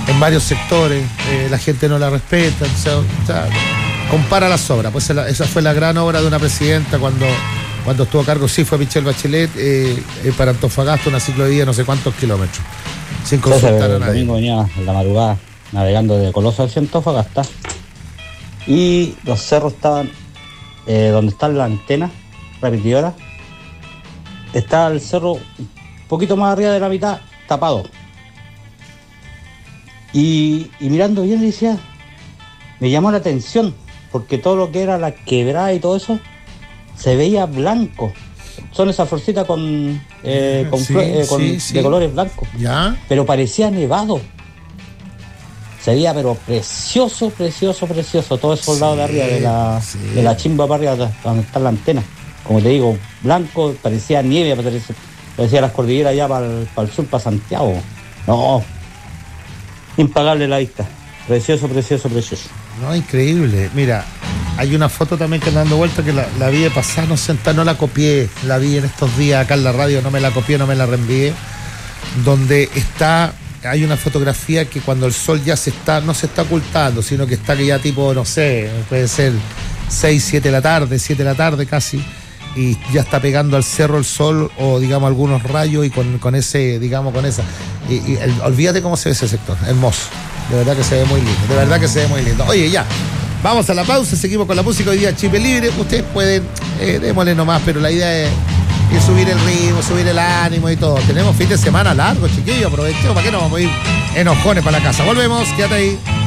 en varios sectores, la gente no la respeta, o sea, compara las obras. Pues esa fue la gran obra de una presidenta cuando estuvo a cargo, sí, fue Michelle Bachelet, para Antofagasta, una ciclovía no sé cuántos kilómetros, sin consultar a nadie. El domingo venía en la madrugada navegando de Coloso hacia Antofagasta y los cerros estaban donde están las antenas repetidoras, está el cerro un poquito más arriba de la mitad tapado, y mirando bien decía, me llamó la atención porque todo lo que era la quebrada y todo eso se veía blanco. Son esas florcitas de colores blancos. ¿Ya? Pero parecía nevado. Se veía pero precioso. Todo eso al lado de arriba de la chimba para arriba donde está la antena. Como te digo, blanco, parecía nieve, parecía las cordilleras allá para el sur, para Santiago. No, impagable la vista. Precioso. No, increíble. Mira, hay una foto también que anda dando vuelta que la vi de pasar, no la copié, la vi en estos días acá en la radio, no me la copié, no me la reenvié, donde hay una fotografía que cuando el sol ya no se está ocultando, sino que está que ya tipo, no sé, puede ser 6, 7 de la tarde casi, y ya está pegando al cerro el sol, o digamos algunos rayos, y con ese, digamos, con esa. Olvídate cómo se ve ese sector, hermoso. De verdad que se ve muy lindo. Oye, ya, vamos a la pausa, seguimos con la música. Hoy día Chip es libre, ustedes pueden, démosle nomás, pero la idea es subir el ritmo, subir el ánimo y todo. Tenemos fin de semana largo, chiquillos, aprovechemos, ¿para qué nos vamos a ir enojones para la casa? Volvemos, quédate ahí.